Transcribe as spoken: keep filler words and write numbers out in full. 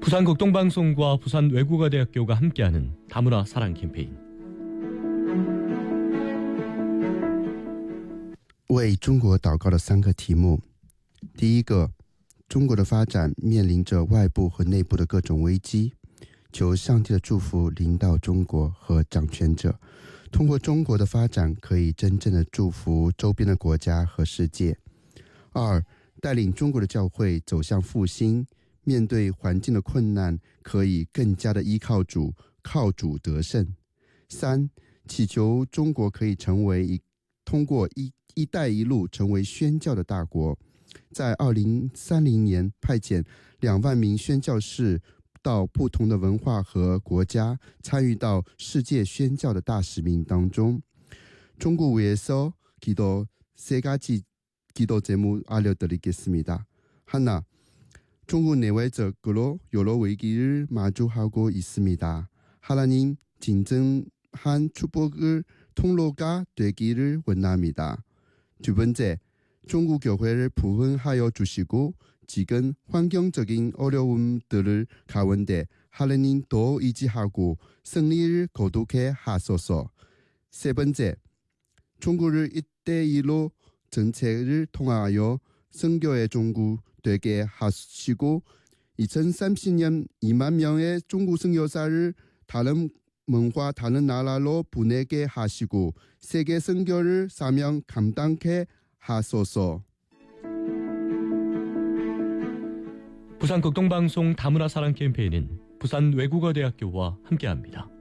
부산극동방송과 부산외국어대학교가 함께하는 다문화 사랑 캠페인. 为中国祷告的三个题目。第一个，中国的发展面临着外部和内部的各种危机，求上帝的祝福临到中国和掌权者，通过中国的发展可以真正的祝福周边的国家和世界。二，带领中国的教会走向复兴，面对环境的困难可以更加的依靠主，靠主得胜。三，祈求中国可以成为一通过一一带一路成为宣教的大国，在二零三零年派遣两万名宣教士到不同的文化和国家，参与到世界宣教的大使命当中。중국위에서 기도 세 가지 기도 제목 알려드리겠습니다. 하나, 중국 내외적으로 여러 위기를 마주하고 있습니다. 하나님 진정한 축복을 통로가 되기를 원합니다. 두 번째, 중국 교회를 부흥하여 주시고 지금 환경적인 어려움들을 가운데 하나님 더 의지하고 승리를 거두게 하소서. 세 번째, 중국을 일대일로 정책을 통하여 선교의 종국 되게 하시고 이천삼십 년 이만 명의 중국 선교사를 다른 문화 다른 나라로 보내게 하시고 세계 선교를 사명 감당케 하소서. 부산극동방송 다문화 사랑 캠페인은 부산외국어대학교와 함께합니다.